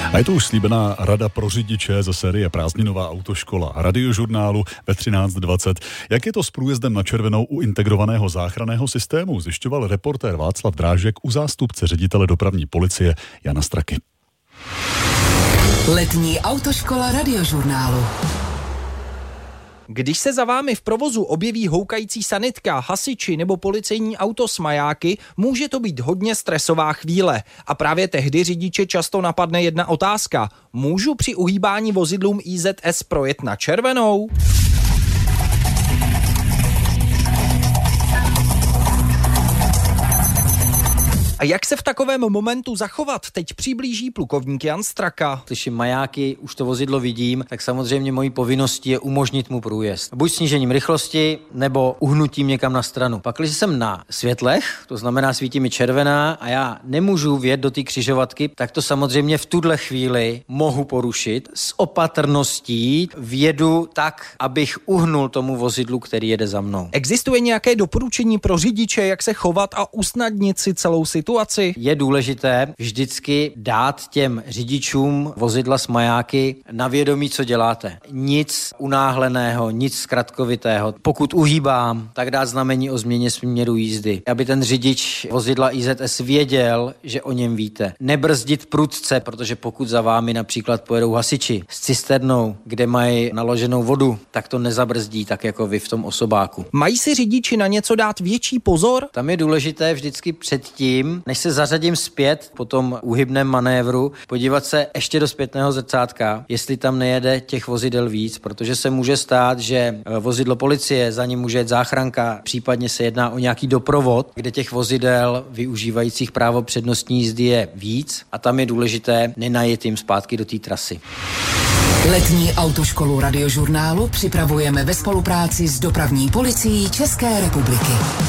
A je to už slíbená rada pro řidiče ze série Prázdninová autoškola Radiožurnálu ve 13:20. Jak je to s průjezdem na červenou u integrovaného záchranného systému, zjišťoval reportér Václav Drážek u zástupce ředitele dopravní policie Jana Straky. Letní autoškola Radiožurnálu. Když se za vámi v provozu objeví houkající sanitka, hasiči nebo policejní auto s majáky, může to být hodně stresová chvíle. A právě tehdy řidiče často napadne jedna otázka. Můžu při uhýbání vozidlům IZS projet na červenou? A jak se v takovém momentu zachovat? Teď přiblíží plukovník Jan Straka. Slyším majáky, už to vozidlo vidím, tak samozřejmě mojí povinností je umožnit mu průjezd. Buď snížením rychlosti, nebo uhnutím někam na stranu. Pak, když jsem na světlech, to znamená svítí mi červená a já nemůžu vjet do té křižovatky, tak to samozřejmě v tuhle chvíli mohu porušit. S opatrností vjedu tak, abych uhnul tomu vozidlu, který jede za mnou. Existuje nějaké doporučení pro řidiče, jak se chovat a usnadnit si celou situaci? Je důležité vždycky dát těm řidičům vozidla s majáky na vědomí, co děláte. Nic unáhleného, nic zkratkovitého. Pokud uhýbám, tak dát znamení o změně směru jízdy. Aby ten řidič vozidla IZS věděl, že o něm víte. Nebrzdit prudce, protože pokud za vámi například pojedou hasiči s cisternou, kde mají naloženou vodu, tak to nezabrzdí tak jako vy v tom osobáku. Mají si řidiči na něco dát větší pozor? Tam je důležité vždycky předtím, než se zařadím zpět po tom úhybném manévru, podívat se ještě do zpětného zrcátka, jestli tam nejede těch vozidel víc, protože se může stát, že vozidlo policie, za ním může jet záchranka, případně se jedná o nějaký doprovod, kde těch vozidel využívajících právo přednostní jízdy je víc a tam je důležité nenajet jim zpátky do té trasy. Letní autoškolu Radiožurnálu připravujeme ve spolupráci s dopravní policií České republiky.